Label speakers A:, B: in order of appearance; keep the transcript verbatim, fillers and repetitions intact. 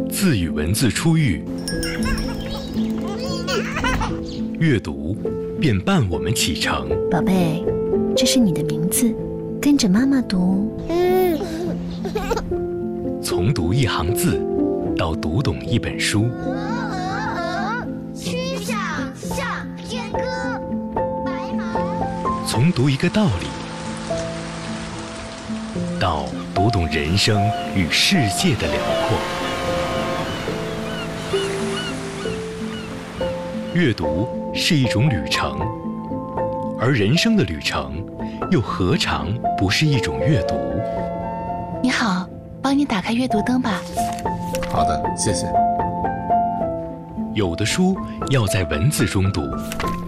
A: 字与文字初遇，阅读便伴我们启程。
B: 宝贝，这是你的名字，跟着妈妈读。
A: 从读一行字，到读懂一本书。
C: 曲项向天歌，白马。
A: 从读一个道理，到读懂人生与世界的辽阔。阅读是一种旅程，而人生的旅程，又何尝不是一种阅读？
D: 你好，帮你打开阅读灯吧。
E: 好的，谢谢。
A: 有的书要在文字中读，